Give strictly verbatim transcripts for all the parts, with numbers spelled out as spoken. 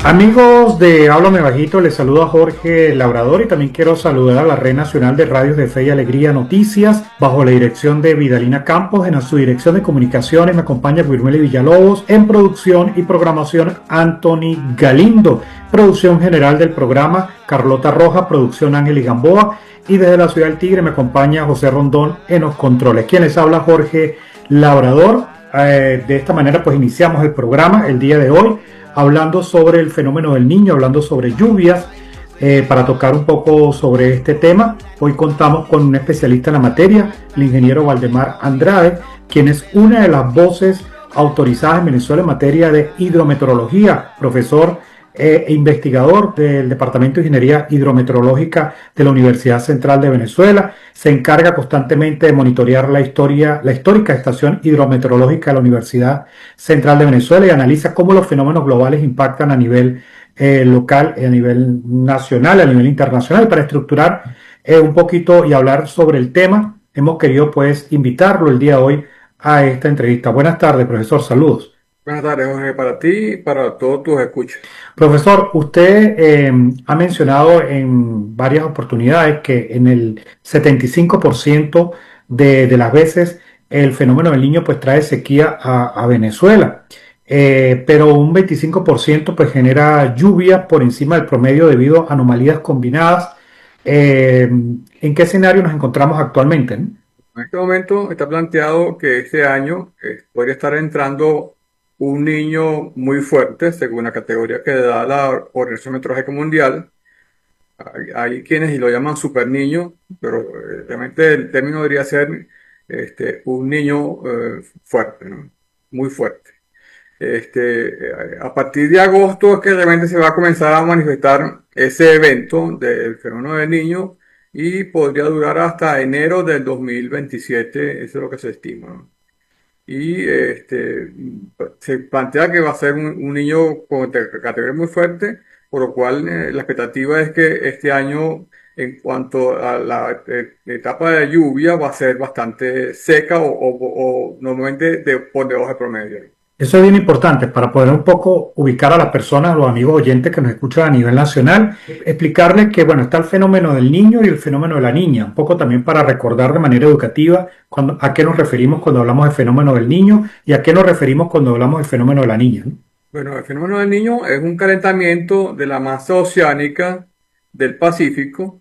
Amigos de Háblame Bajito, les saluda Jorge Labrador y también quiero saludar a la Red Nacional de Radios de Fe y Alegría Noticias, bajo la dirección de Vidalina Campos. En su dirección de comunicaciones me acompaña Wilmely Villalobos, en producción y programación Anthony Galindo, producción general del programa Carlota Roja, producción Ángel y Gamboa, y desde la Ciudad del Tigre me acompaña José Rondón en los controles. Quien les habla, Jorge Labrador. Eh, de esta manera pues iniciamos el programa el día de hoy, hablando sobre el fenómeno del Niño, hablando sobre lluvias. Eh, para tocar un poco sobre este tema, hoy contamos con un especialista en la materia, el ingeniero Valdemar Andrade, quien es una de las voces autorizadas en Venezuela en materia de hidrometeorología, profesor eh, e investigador del Departamento de Ingeniería Hidrometeorológica de la Universidad Central de Venezuela. Se encarga constantemente de monitorear la historia, la histórica estación hidrometeorológica de la Universidad Central de Venezuela y analiza cómo los fenómenos globales impactan a nivel eh, local, a nivel nacional, a nivel internacional. Para estructurar eh, un poquito y hablar sobre el tema, hemos querido pues invitarlo el día de hoy a esta entrevista. Buenas tardes, profesor, saludos. Buenas tardes, Jorge, para ti y para todos tus escuchas. Profesor, usted eh, ha mencionado en varias oportunidades que en el setenta y cinco por ciento de, de las veces el fenómeno del Niño pues trae sequía a, a Venezuela, eh, pero un veinticinco por ciento pues genera lluvia por encima del promedio debido a anomalías combinadas. Eh, ¿En qué escenario nos encontramos actualmente, no? En este momento está planteado que este año eh, podría estar entrando un niño muy fuerte, según la categoría que da la Organización Meteorológica Mundial. Hay, hay quienes lo llaman super niño, pero eh, realmente el término debería ser este, un niño eh, fuerte, ¿no? Muy fuerte. Este, eh, a partir de agosto es que realmente se va a comenzar a manifestar ese evento del fenómeno del Niño y podría durar hasta enero del dos mil veintisiete, eso es lo que se estima, ¿no? Y este, se plantea que va a ser un, un niño con te- categoría muy fuerte, por lo cual eh, la expectativa es que este año, en cuanto a la eh, etapa de lluvia, va a ser bastante seca o, o- o normalmente de, por debajo del promedio. Eso es bien importante para poder un poco ubicar a las personas, a los amigos oyentes que nos escuchan a nivel nacional, explicarles que, bueno, está el fenómeno del niño y el fenómeno de la niña, un poco también para recordar de manera educativa cuando, a qué nos referimos cuando hablamos del fenómeno del niño y a qué nos referimos cuando hablamos del fenómeno de la niña, ¿no? Bueno, el fenómeno del Niño es un calentamiento de la masa oceánica del Pacífico,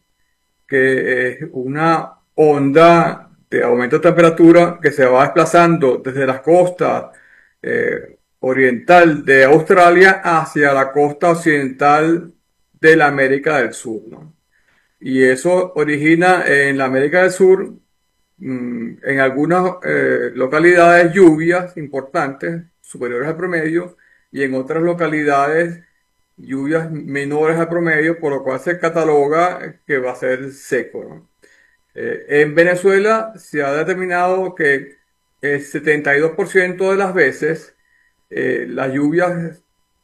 que es una onda de aumento de temperatura que se va desplazando desde las costas eh, oriental de Australia hacia la costa occidental de la América del Sur, ¿no? Y eso origina en la América del Sur, mm, en algunas eh, localidades, lluvias importantes, superiores al promedio, y en otras localidades lluvias menores al promedio, por lo cual se cataloga que va a ser seco, ¿no? Eh, en Venezuela se ha determinado que el setenta y dos por ciento de las veces eh, las lluvias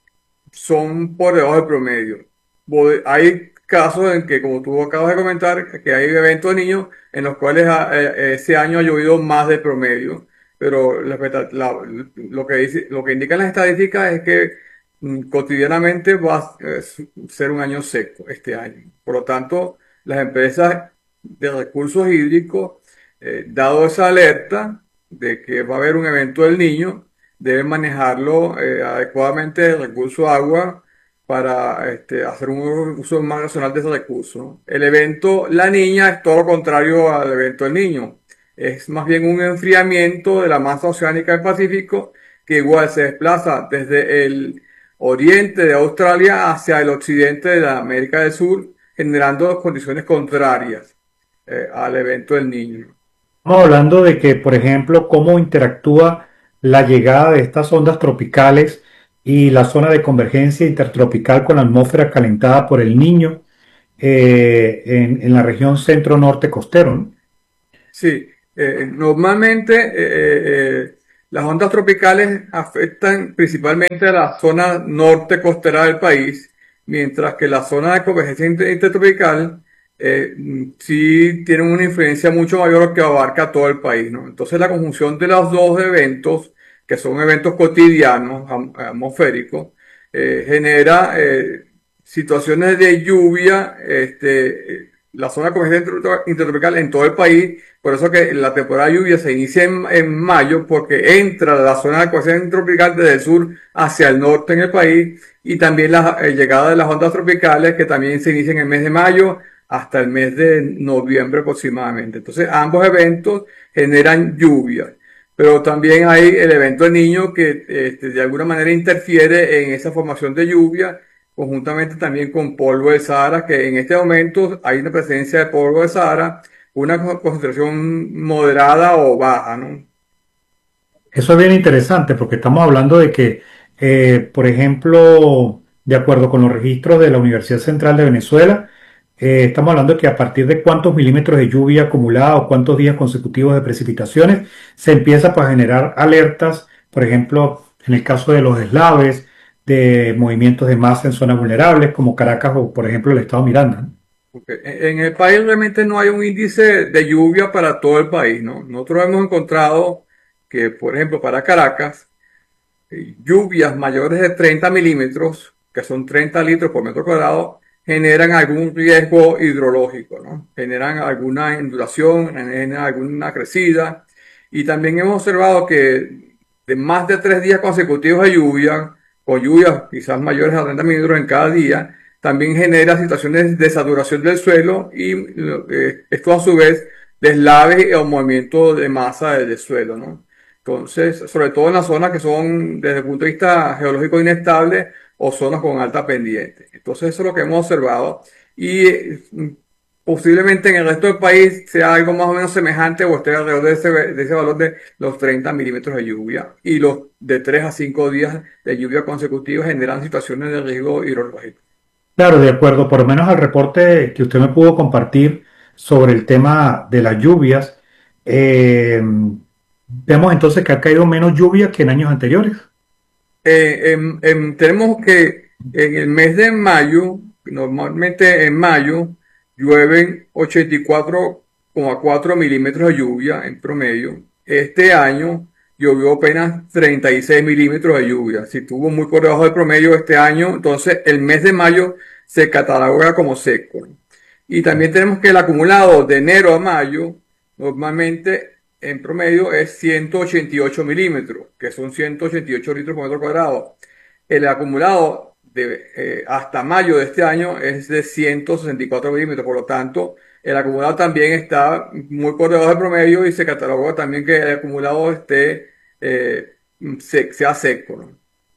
son por debajo del promedio. Bo- Hay casos en que, como tú acabas de comentar, que hay eventos de niños en los cuales ah, eh, ese año ha llovido más del promedio, pero la expecta- la- lo que dice, lo que indican las estadísticas es que mm, cotidianamente va a eh, ser un año seco este año. Por lo tanto, las empresas de recursos hídricos, eh, dado esa alerta de que va a haber un evento del niño, deben manejarlo eh, adecuadamente el recurso agua para este, hacer un uso más racional de ese recurso. El evento La Niña es todo lo contrario al evento El Niño. Es más bien un enfriamiento de la masa oceánica del Pacífico que igual se desplaza desde el oriente de Australia hacia el occidente de la América del Sur, generando condiciones contrarias eh, al evento del Niño. Estamos hablando de que, por ejemplo, cómo interactúa la llegada de estas ondas tropicales y la zona de convergencia intertropical con la atmósfera calentada por el Niño eh, en, en la región centro-norte costero, ¿no? Sí, eh, normalmente eh, eh, las ondas tropicales afectan principalmente a la zona norte costera del país, mientras que la zona de convergencia inter- intertropical eh, mm, sí tienen una influencia mucho mayor que abarca todo el país, ¿no? Entonces la conjunción de los dos eventos, que son eventos cotidianos, am- atmosféricos, eh, genera eh, situaciones de lluvia, este, la zona de convergencia intertropical en todo el país. Por eso que la temporada de lluvia se inicia en, en mayo, porque entra la zona de convergencia intertropical desde el sur hacia el norte en el país, y también la eh, llegada de las ondas tropicales, que también se inicia en el mes de mayo hasta el mes de noviembre aproximadamente. Entonces, ambos eventos generan lluvia. Pero también hay el evento del Niño que este, de alguna manera interfiere en esa formación de lluvia, conjuntamente también con polvo de Sahara, que en este momento hay una presencia de polvo de Sahara, una concentración moderada o baja, ¿no? Eso es bien interesante porque estamos hablando de que, eh, por ejemplo, de acuerdo con los registros de la Universidad Central de Venezuela, eh, estamos hablando de que a partir de cuántos milímetros de lluvia acumulada o cuántos días consecutivos de precipitaciones se empieza pues, a generar alertas, por ejemplo, en el caso de los deslaves, de movimientos de masa en zonas vulnerables como Caracas o, por ejemplo, el estado Miranda, ¿no? Porque en en el país realmente no hay un índice de lluvia para todo el país, ¿no? Nosotros hemos encontrado que, por ejemplo, para Caracas, eh, lluvias mayores de treinta milímetros, que son treinta litros por metro cuadrado, generan algún riesgo hidrológico, ¿no? Generan alguna inundación, generan alguna crecida. Y también hemos observado que de más de tres días consecutivos de lluvia, con lluvias quizás mayores a treinta milímetros en cada día, también genera situaciones de saturación del suelo y eh, esto a su vez deslaves o movimiento de masa del suelo, ¿no? Entonces, sobre todo en las zonas que son desde el punto de vista geológico inestables o zonas con alta pendiente. Entonces, eso es lo que hemos observado y eh, posiblemente en el resto del país sea algo más o menos semejante o esté alrededor de ese, de ese valor de los treinta milímetros de lluvia, y los de tres a cinco días de lluvia consecutivos generan situaciones de riesgo hidrológico. Claro, de acuerdo, por lo menos al reporte que usted me pudo compartir sobre el tema de las lluvias, eh, vemos entonces que ha caído menos lluvia que en años anteriores. Eh, en- en- tenemos que en el mes de mayo, normalmente en mayo, llueven ochenta y cuatro coma cuatro milímetros de lluvia en promedio. Este año llovió apenas treinta y seis milímetros de lluvia. Si estuvo muy por debajo del promedio este año, entonces el mes de mayo se cataloga como seco. Y también tenemos que el acumulado de enero a mayo normalmente en promedio es ciento ochenta y ocho milímetros, que son ciento ochenta y ocho litros por metro cuadrado. El acumulado de, eh, hasta mayo de este año es de ciento sesenta y cuatro milímetros, por lo tanto, el acumulado también está muy por debajo del promedio y se cataloga también que el acumulado esté, eh, se- sea seco, ¿no?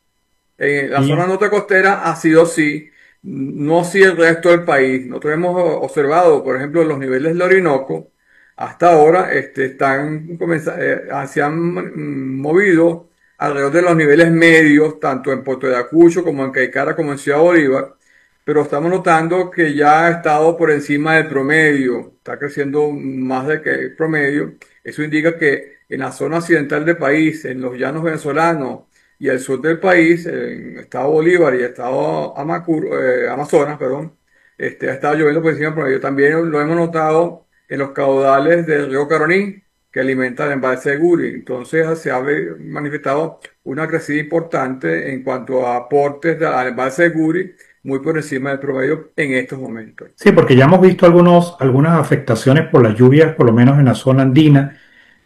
En la zona Y norte costera ha sido así, no así el resto del país. Nosotros hemos observado, por ejemplo, los niveles del Orinoco, hasta ahora este, están comenza- eh, ah, se han mm, movido alrededor de los niveles medios, tanto en Puerto de Ayacucho como en Caicara como en Ciudad Bolívar, pero estamos notando que ya ha estado por encima del promedio, está creciendo más de que el promedio. Eso indica que en la zona occidental del país, en los llanos venezolanos, y el sur del país, en el estado Bolívar y el estado Amacur, eh, Amazonas, perdón, este, ha estado lloviendo por encima del promedio. También lo hemos notado en los caudales del río Caroní, que alimenta el embalse de Guri. Entonces se ha ve- manifestado una crecida importante en cuanto a aportes de- al embalse de Guri, muy por encima del promedio en estos momentos. sí, porque ya hemos visto algunos, algunas afectaciones por las lluvias, por lo menos en la zona andina,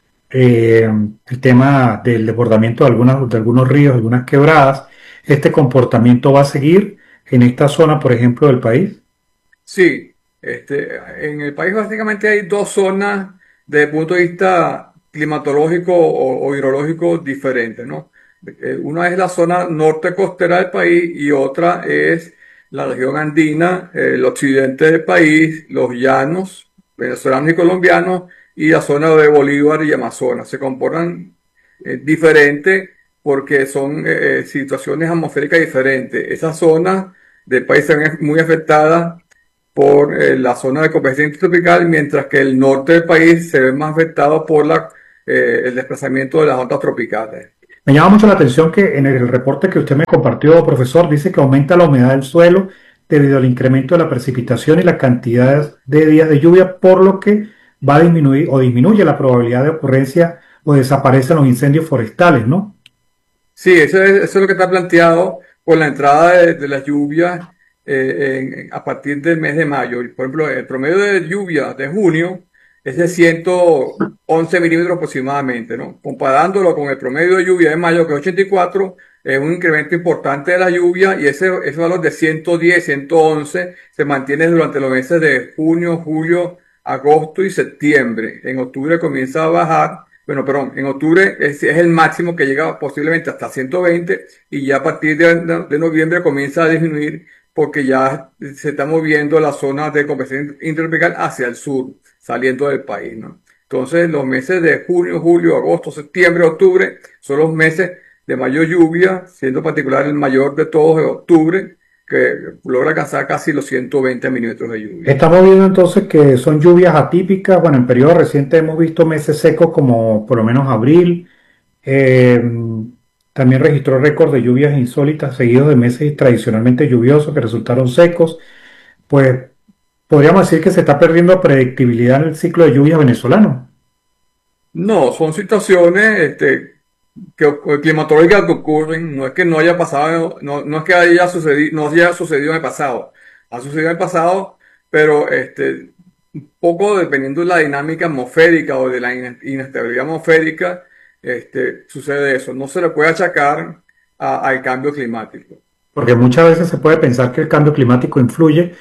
eh, el tema del desbordamiento de, algunas, de algunos ríos, algunas quebradas. Este comportamiento va a seguir en esta zona, por ejemplo, del país. Sí, este, en el país básicamente hay dos zonas desde el punto de vista climatológico o, o hidrológico diferentes, ¿no? Eh, Una es la zona norte costera del país y otra es la región andina, eh, el occidente del país, los llanos venezolanos y colombianos y la zona de Bolívar y Amazonas. Se comportan eh, diferente porque son eh, eh, situaciones atmosféricas diferentes. Esas zonas del país se ven muy afectadas por eh, la zona de convergencia tropical, mientras que el norte del país se ve más afectado por la, eh, el desplazamiento de las ondas tropicales. Me llama mucho la atención que en el reporte que usted me compartió, profesor, dice que aumenta la humedad del suelo debido al incremento de la precipitación y la cantidad de días de lluvia, por lo que va a disminuir o disminuye la probabilidad de ocurrencia o desaparecen los incendios forestales, ¿no? Sí, eso es, eso es lo que está planteado con la entrada de, de las lluvias eh, en- a partir del mes de mayo. Por ejemplo, el promedio de lluvia de junio es de ciento once milímetros aproximadamente, ¿no? Comparándolo con el promedio de lluvia de mayo, que es ochenta y cuatro, es un incremento importante de la lluvia y ese, ese valor de ciento diez, ciento once se mantiene durante los meses de junio, julio, agosto y septiembre. En octubre comienza a bajar. Bueno, perdón, en octubre es, es el máximo que llega posiblemente hasta ciento veinte y ya a partir de, de noviembre comienza a disminuir porque ya se está moviendo la zona de convergencia intertropical hacia el sur, saliendo del país, ¿no? Entonces, los meses de junio, julio, agosto, septiembre, octubre son los meses de mayor lluvia, siendo particular el mayor de todos de octubre, que logra alcanzar casi los ciento veinte milímetros de lluvia. Estamos viendo entonces que son lluvias atípicas. Bueno, en periodos recientes hemos visto meses secos como por lo menos abril. Eh, También registró récord de lluvias insólitas seguidos de meses tradicionalmente lluviosos que resultaron secos. Pues podríamos decir que se está perdiendo predictibilidad en el ciclo de lluvias venezolano. No, son situaciones este, que, climatológicas que ocurren, no es que no haya pasado, no, no es que haya sucedido, no haya sucedido en el pasado, ha sucedido en el pasado, pero este, un poco dependiendo de la dinámica atmosférica o de la ine- inestabilidad atmosférica, este, sucede eso. No se le puede achacar a- al cambio climático. Porque muchas veces se puede pensar que el cambio climático influye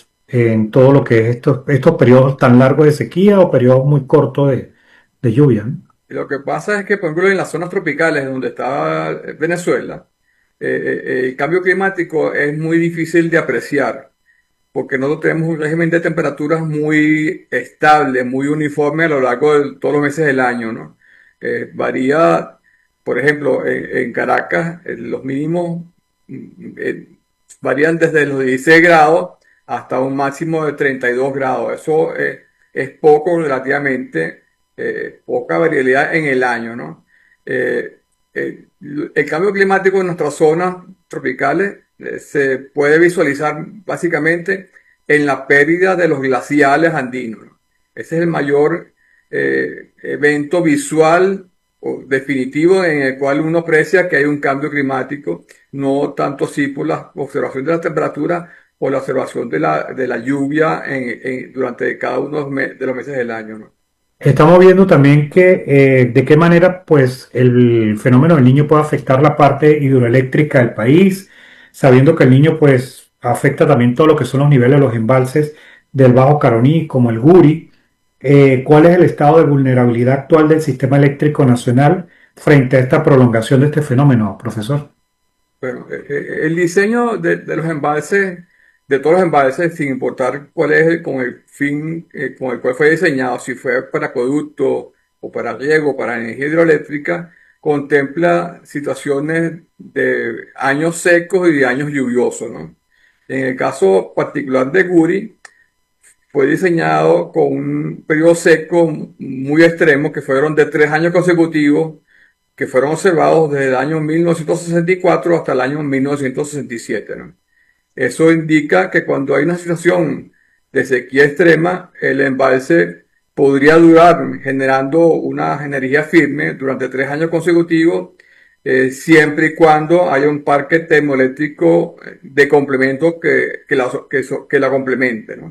en todo lo que es estos, estos periodos tan largos de sequía o periodos muy cortos de, de lluvia, ¿no? Y lo que pasa es que, por ejemplo, en las zonas tropicales donde está Venezuela, eh, eh, eh, el cambio climático es muy difícil de apreciar porque nosotros tenemos un régimen de temperaturas muy estable, muy uniforme a lo largo de todos los meses del año, ¿no? Eh, varía, por ejemplo, en, en Caracas, eh, los mínimos mm, eh, varían desde los dieciséis grados hasta un máximo de treinta y dos grados. Eso eh, es poco relativamente, eh, poca variabilidad en el año, ¿no? Eh, eh, el cambio climático en nuestras zonas tropicales eh, se puede visualizar básicamente en la pérdida de los glaciales andinos, ¿no? Ese es el mayor eh, evento visual o definitivo en el cual uno aprecia que hay un cambio climático, no tanto sí por la observación de la temperatura o la observación de la, de la lluvia en- en- durante cada uno de los me- de los meses del año, ¿no? Estamos viendo también que eh, de qué manera pues el fenómeno del niño puede afectar la parte hidroeléctrica del país, sabiendo que el niño pues afecta también todo lo que son los niveles de los embalses del Bajo Caroní, como el Guri. Eh, ¿cuál es el estado de vulnerabilidad actual del sistema eléctrico nacional frente a esta prolongación de este fenómeno, profesor? Bueno, eh, eh, el diseño de, de los embalses, de todos los embalses, sin importar cuál es el, con el fin eh, con el cual fue diseñado, si fue para acueducto o para riego, para energía hidroeléctrica, contempla situaciones de años secos y de años lluviosos, ¿no? En el caso particular de Guri, fue diseñado con un periodo seco muy extremo, que fueron de tres años consecutivos que fueron observados desde el año mil novecientos sesenta y cuatro hasta el año mil novecientos sesenta y siete, ¿no? Eso indica que cuando hay una situación de sequía extrema, el embalse podría durar generando una energía firme durante tres años consecutivos, eh, siempre y cuando haya un parque termoeléctrico de complemento que, que la, que, so- que la complemente, ¿no?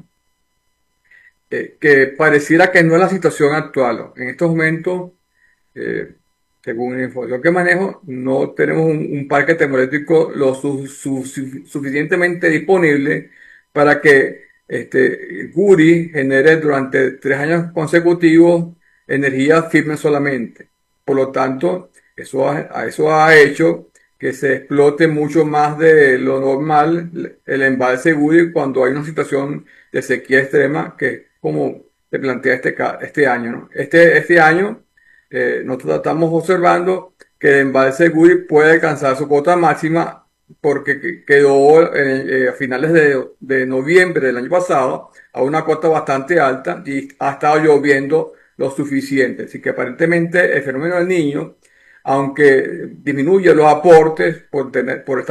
Eh, que pareciera que no es la situación actual, ¿no? En estos momentos, eh, según la información que manejo, no tenemos un, un parque termoeléctrico lo su- su- su- suficientemente disponible para que este, Guri genere durante tres años consecutivos energía firme solamente. Por lo tanto, eso ha, a- eso ha hecho que se explote mucho más de lo normal el embalse Guri cuando hay una situación de sequía extrema, que es como se plantea este, ca- este año, ¿no? Este, este año eh, nosotros estamos observando que el embalse Guri puede alcanzar su cuota máxima porque que- quedó eh, eh, a finales de, de noviembre del año pasado a una cuota bastante alta y ha estado lloviendo lo suficiente. Así que aparentemente el fenómeno del niño, aunque disminuye los aportes por tener, por estar